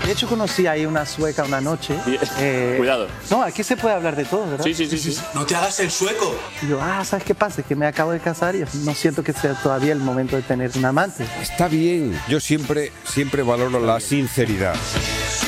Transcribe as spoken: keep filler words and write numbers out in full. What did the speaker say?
De hecho, conocí ahí una sueca una noche. Eh, Cuidado. No, aquí se puede hablar de todo, ¿verdad? Sí, sí, sí. sí. No te hagas el sueco. Y yo, ah, ¿sabes qué pasa? Es que me acabo de casar y no siento que sea todavía el momento de tener un amante. Está bien. Yo siempre, siempre valoro la sinceridad.